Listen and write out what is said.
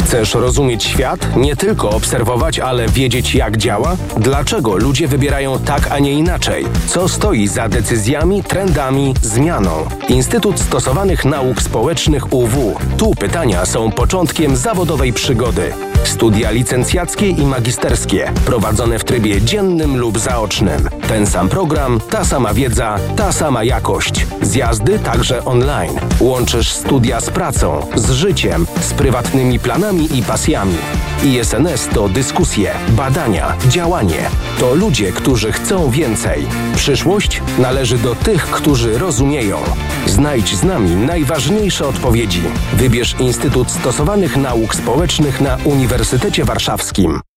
Chcesz rozumieć świat? Nie tylko obserwować, ale wiedzieć, jak działa? Dlaczego ludzie wybierają tak, a nie inaczej? Co stoi za decyzjami, trendami, zmianą? Instytut Stosowanych Nauk Społecznych UW. Tu pytania są początkiem zawodowej przygody. Studia licencjackie i magisterskie, prowadzone w trybie dziennym lub zaocznym. Ten sam program, ta sama wiedza, ta sama jakość. Zjazdy także online. Łączysz studia z pracą, z życiem, z prywatnymi planami i pasjami. ISNS to dyskusje, badania, działanie. To ludzie, którzy chcą więcej. Przyszłość należy do tych, którzy rozumieją. Znajdź z nami najważniejsze odpowiedzi. Wybierz Instytut Stosowanych Nauk Społecznych na Uniwersytecie Warszawskim.